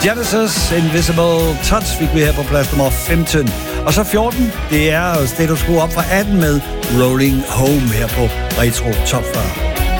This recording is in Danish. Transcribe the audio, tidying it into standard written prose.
Genesis Invisible Touch fik vi her på plads nummer 15. Og så 14, det er Status Quo op fra 18 med Rolling Home her på Retro Top 40.